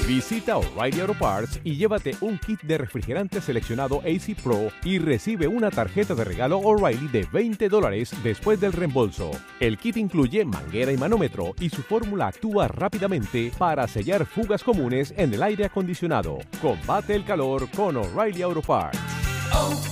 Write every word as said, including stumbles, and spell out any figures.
Visita O'Reilly Auto Parts y llévate un kit de refrigerante seleccionado A C Pro y recibe una tarjeta de regalo O'Reilly de veinte dólares después del reembolso. El kit incluye manguera y manómetro y su fórmula actúa rápidamente para sellar fugas comunes en el aire acondicionado. Combate el calor con O'Reilly Auto Parts.